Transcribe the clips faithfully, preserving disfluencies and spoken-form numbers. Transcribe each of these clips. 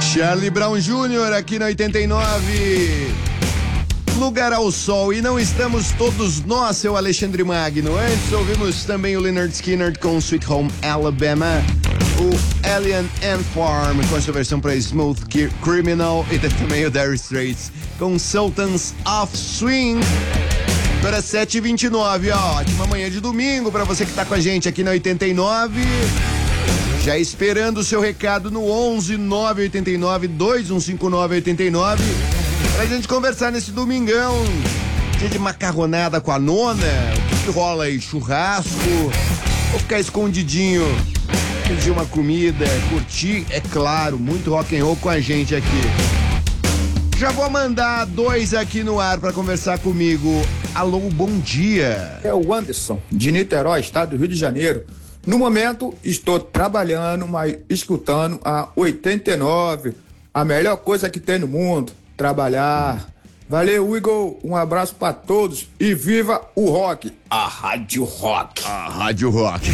Charlie Brown Júnior aqui na oitenta e nove. Lugar ao Sol. E não estamos todos nós, seu Alexandre Magno. Antes ouvimos também o Lynyrd Skynyrd com Sweet Home Alabama, o Alien Ant Farm com a sua versão para Smooth Criminal, e também o Dire Straits com Sultans of Swing. Agora sete e vinte e nove, ó, ótima manhã de domingo para você que tá com a gente aqui na oitenta e nove. Já esperando o seu recado no onze nove oito nove, dois um cinco nove oito nove pra gente conversar nesse domingão, dia de macarronada com a nona. O que, que rola aí? Churrasco? Ou ficar escondidinho, pedir uma comida, curtir, é claro, muito rock and roll com a gente aqui. Já vou mandar dois aqui no ar pra conversar comigo. Alô, bom dia. É o Anderson, de Niterói, estado do Rio de Janeiro. No momento, estou trabalhando, mas escutando a oitenta e nove, a melhor coisa que tem no mundo, trabalhar. Valeu, Igor, um abraço pra todos e viva o rock, a Rádio Rock. A Rádio Rock.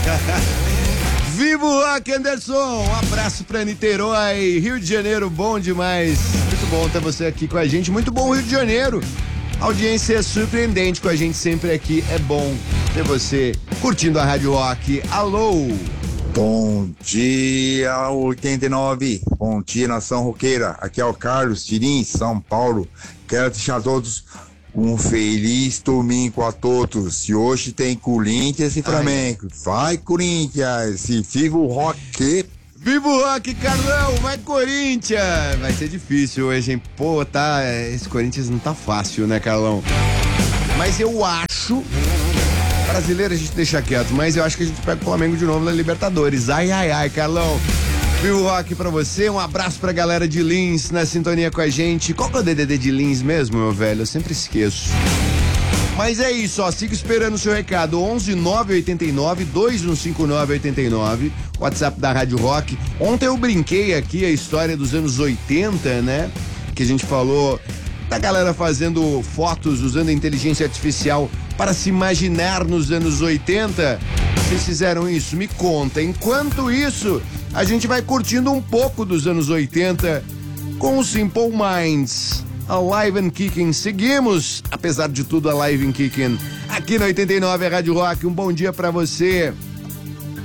Viva o rock, Anderson! Um abraço pra Niterói, Rio de Janeiro, bom demais. Muito bom ter você aqui com a gente, muito bom Rio de Janeiro. A audiência é surpreendente com a gente sempre aqui, é bom ter você curtindo a Rádio Rock. Alô! Bom dia, oitenta e nove. Bom dia, nação roqueira. Aqui é o Carlos Tirim, São Paulo. Quero deixar a todos um feliz domingo a todos. E hoje tem Corinthians e Flamengo. Vai, Corinthians! E viva o rock! Viva o rock, Carlão! Vai, Corinthians! Vai ser difícil hoje, hein? Pô, tá. Esse Corinthians não tá fácil, né, Carlão? Mas eu acho. Brasileiro a gente deixa quieto, mas eu acho que a gente pega o Flamengo de novo na Libertadores. Ai, ai, ai, Carlão. Viva o rock pra você. Um abraço pra galera de Lins na sintonia com a gente. Qual que é o D D D de Lins mesmo, meu velho? Eu sempre esqueço. Mas é isso, ó, siga esperando o seu recado, onze nove oito nove, dois um cinco nove oito nove, WhatsApp da Rádio Rock. Ontem eu brinquei aqui a história dos anos oitenta, né, que a gente falou da galera fazendo fotos usando a inteligência artificial para se imaginar nos anos oitenta. Vocês fizeram isso? Me conta. Enquanto isso, a gente vai curtindo um pouco dos anos oitenta com o Simple Minds. Alive and Kicking. Seguimos, apesar de tudo, Alive and Kicking. Aqui na oitenta e nove, a Rádio Rock. Um bom dia pra você.